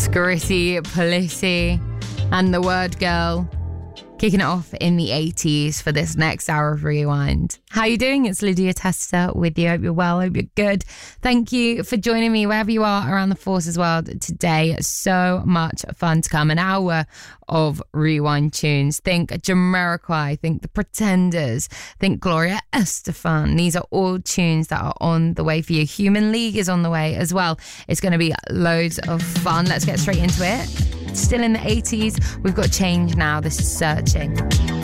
Gritty Polisi and The Word Girl, kicking it off in the 80s for this next hour of Rewind. How are you doing? It's Lydia Tester with you. Hope you're well, hope you're good. Thank you for joining me wherever you are around the Forces world today. So much fun to come. An hour of Rewind tunes. Think Jamiroquai, think The Pretenders, think Gloria Estefan. These are all tunes that are on the way for you. Human League is on the way as well. It's going to be loads of fun. Let's get straight into it. Still in the 80s, we've got Change Now. This is Searching.